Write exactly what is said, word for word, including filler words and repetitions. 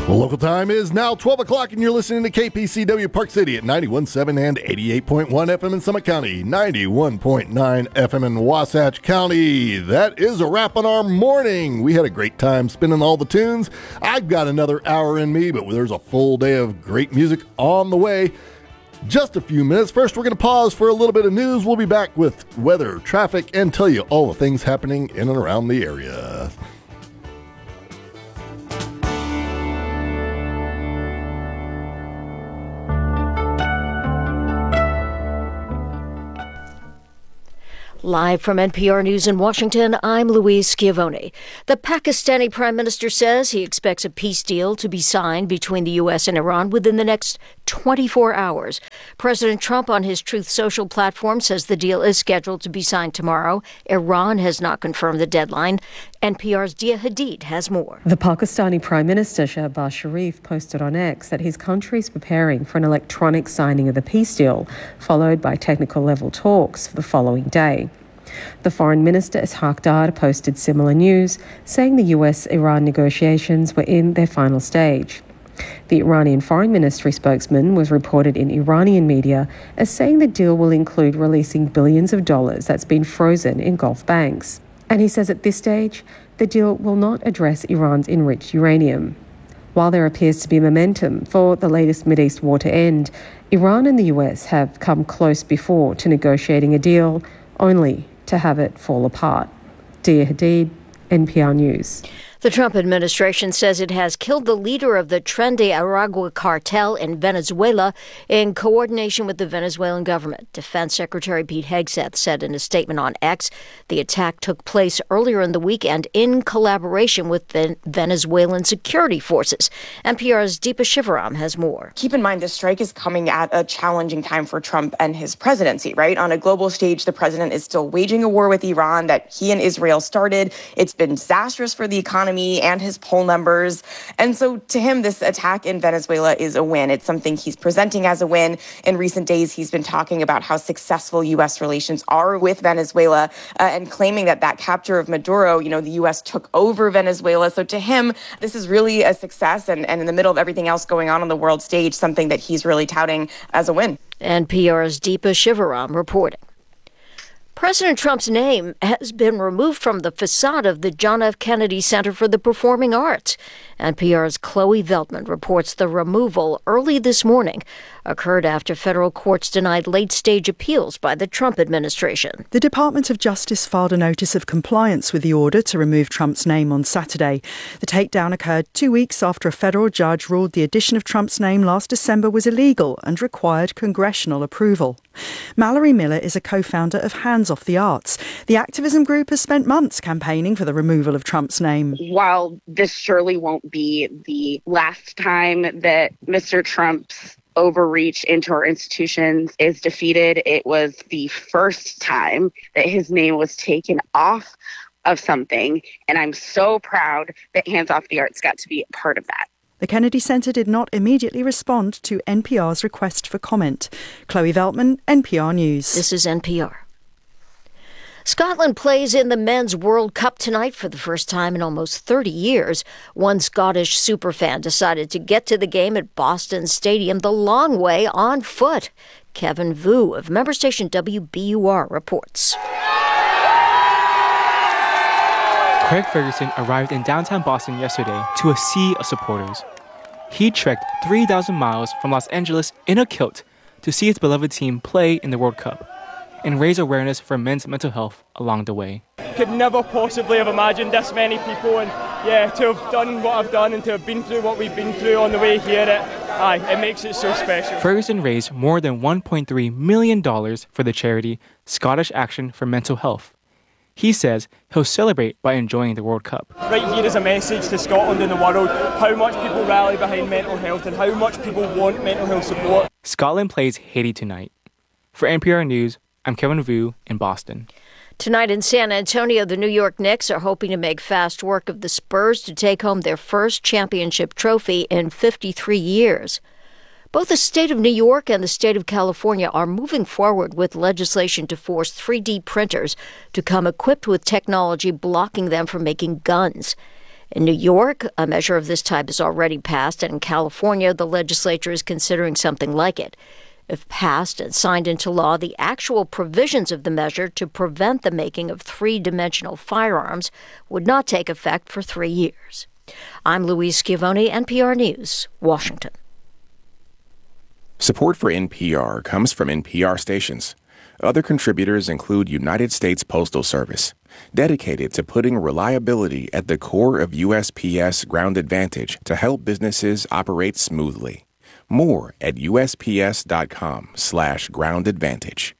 Well, local time is now twelve o'clock, and you're listening to K P C W Park City at ninety-one point seven and eighty-eight point one F M in Summit County, ninety-one point nine F M in Wasatch County. That is a wrap on our morning. We had a great time spinning all the tunes. I've got another hour in me, but there's a full day of great music on the way. Just a few minutes. First, we're going to pause for a little bit of news. We'll be back with weather, traffic, and tell you all the things happening in and around the area. Live from N P R News in Washington, I'm Louise Schiavone. The Pakistani Prime Minister says he expects a peace deal to be signed between the U S and Iran within the next twenty-four hours. President Trump on his Truth Social platform says the deal is scheduled to be signed tomorrow. Iran has not confirmed the deadline. N P R's Dia Hadid has more. The Pakistani Prime Minister Shehbaz Sharif posted on X that his country is preparing for an electronic signing of the peace deal, followed by technical level talks for the following day. The Foreign Minister Ishaq Dar posted similar news, saying the U S-Iran negotiations were in their final stage. The Iranian Foreign Ministry spokesman was reported in Iranian media as saying the deal will include releasing billions of dollars that's been frozen in Gulf banks. And he says at this stage, the deal will not address Iran's enriched uranium. While there appears to be momentum for the latest Mideast war to end, Iran and the U S have come close before to negotiating a deal, only to have it fall apart. Dia Hadid, N P R News. The Trump administration says it has killed the leader of the Tren de Aragua cartel in Venezuela in coordination with the Venezuelan government. Defense Secretary Pete Hegseth said in a statement on X the attack took place earlier in the weekend in collaboration with the Venezuelan security forces. N P R's Deepa Shivaram has more. Keep in mind, this strike is coming at a challenging time for Trump and his presidency, right? On a global stage, the president is still waging a war with Iran that he and Israel started. It's been disastrous for the economy and his poll numbers. And so to him, this attack in Venezuela is a win. It's something he's presenting as a win. In recent days, he's been talking about how successful U S relations are with Venezuela uh, and claiming that that capture of Maduro, you know, the U S took over Venezuela. So to him, this is really a success. And, and in the middle of everything else going on on the world stage, something that he's really touting as a win. N P R's Deepa Shivaram reporting. President Trump's name has been removed from the facade of the John F. Kennedy Center for the Performing Arts. N P R's Chloe Veltman reports the removal early this morning occurred after federal courts denied late-stage appeals by the Trump administration. The Department of Justice filed a notice of compliance with the order to remove Trump's name on Saturday. The takedown occurred two weeks after a federal judge ruled the addition of Trump's name last December was illegal and required congressional approval. Mallory Miller is a co-founder of Hands Off the Arts. The activism group has spent months campaigning for the removal of Trump's name. While this surely won't be the last time that Mister Trump's overreach into our institutions is defeated, it was the first time that his name was taken off of something. And I'm so proud that Hands Off the Arts got to be a part of that. The Kennedy Center did not immediately respond to N P R's request for comment. Chloe Veltman, N P R News. This is N P R. Scotland plays in the Men's World Cup tonight for the first time in almost thirty years. One Scottish superfan decided to get to the game at Boston Stadium the long way on foot. Kevin Vu of member station W B U R reports. Craig Ferguson arrived in downtown Boston yesterday to a sea of supporters. He trekked three thousand miles from Los Angeles in a kilt to see his beloved team play in the World Cup and raise awareness for men's mental health along the way. Could never possibly have imagined this many people, and yeah, to have done what I've done and to have been through what we've been through on the way here, it, aye, it makes it so special. Ferguson raised more than one point three million dollars for the charity Scottish Action for Mental Health. He says he'll celebrate by enjoying the World Cup. Right here is a message to Scotland and the world, how much people rally behind mental health and how much people want mental health support. Scotland plays Haiti tonight. For N P R News, I'm Kevin Vu in Boston. Tonight in San Antonio, the New York Knicks are hoping to make fast work of the Spurs to take home their first championship trophy in fifty-three years. Both the state of New York and the state of California are moving forward with legislation to force three D printers to come equipped with technology blocking them from making guns. In New York, a measure of this type is already passed, and in California, the legislature is considering something like it. If passed and signed into law, the actual provisions of the measure to prevent the making of three-dimensional firearms would not take effect for three years. I'm Louise Schiavone, N P R News, Washington. Support for N P R comes from N P R stations. Other contributors include United States Postal Service, dedicated to putting reliability at the core of U S P S Ground Advantage to help businesses operate smoothly. More at U S P S dot com slash ground advantage.